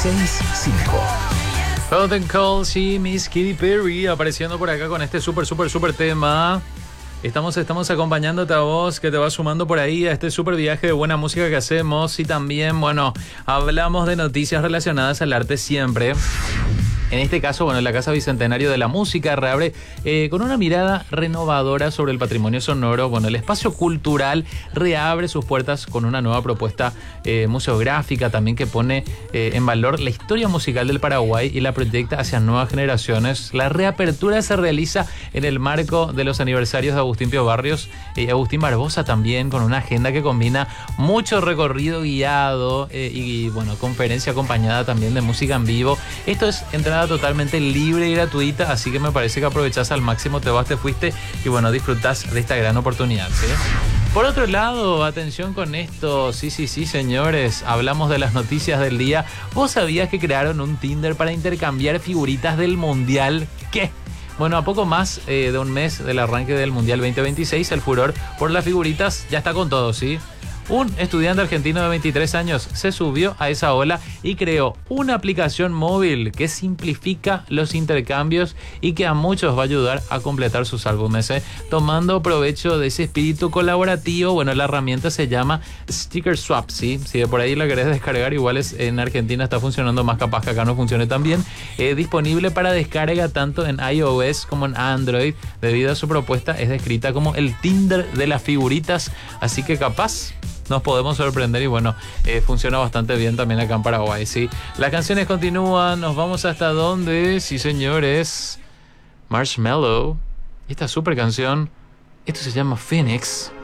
6-5. Golden Calls y Miss Katy Perry apareciendo por acá con este súper tema. Estamos acompañándote a vos que te vas sumando por ahí a este súper viaje de buena música que hacemos. Y también, bueno, hablamos de noticias relacionadas al arte siempre. En este caso, bueno, la Casa Bicentenario de la Música reabre con una mirada renovadora sobre el patrimonio sonoro. Bueno, el espacio cultural reabre sus puertas con una nueva propuesta museográfica también que pone en valor la historia musical del Paraguay y la proyecta hacia nuevas generaciones. La reapertura se realiza en el marco de los aniversarios de Agustín Pío Barrios y Agustín Barbosa también, con una agenda que combina mucho recorrido guiado y, bueno, conferencia acompañada también de música en vivo. Esto es entrada totalmente libre y gratuita, así que me parece que aprovechás al máximo, te vas, te fuiste y bueno, disfrutás de esta gran oportunidad, ¿sí? Por otro lado, atención con esto, sí, señores, hablamos de las noticias del día. ¿Vos sabías que crearon un Tinder para intercambiar figuritas del Mundial? ¿Qué? Bueno, a poco más de un mes del arranque del Mundial 2026, el furor por las figuritas ya está con todo, ¿sí? Un estudiante argentino de 23 años se subió a esa ola y creó una aplicación móvil que simplifica los intercambios y que a muchos va a ayudar a completar sus álbumes, tomando provecho de ese espíritu colaborativo. Bueno, la herramienta se llama Sticker Swap, ¿sí? Si de por ahí la querés descargar, igual en Argentina está funcionando más, capaz que acá no funcione tan bien. Disponible para descarga tanto en iOS como en Android. Debido a su propuesta, es descrita como el Tinder de las figuritas, así que capaz nos podemos sorprender y bueno, funciona bastante bien también acá en Paraguay, ¿sí? Las canciones continúan, nos vamos hasta donde, sí señores, Marshmello, esta super canción, esto se llama Phoenix.